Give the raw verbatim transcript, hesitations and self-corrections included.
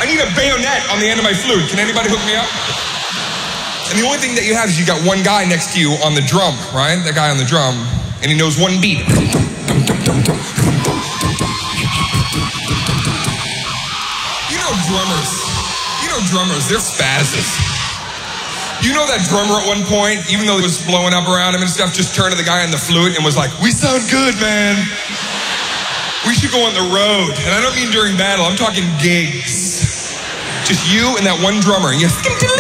I need a bayonet on the end of my flute. Can anybody hook me up? And the only thing that you have is you got one guy next to you on the drum, right? That guy on the drum, and he knows one beat. You know drummers. You know drummers, they're spazzes. You know that drummer at one point, even though it was blowing up around him and stuff, just turned to the guy on the flute and was like, we sound good, man. We should go on the road. And I don't mean during battle, I'm talking gigs. Just you and that one drummer. And you